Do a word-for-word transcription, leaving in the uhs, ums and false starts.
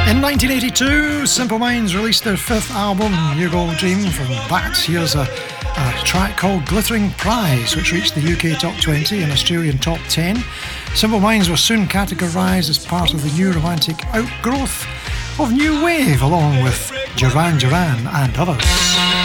In nineteen eighty-two, Simple Minds released their fifth album, You Go Dream. From that, here's a, a track called Glittering Prize, which reached the U K Top twenty and Australian Top ten. Simple Minds were soon categorised as part of the new romantic outgrowth of New Wave, along with Duran Duran and others.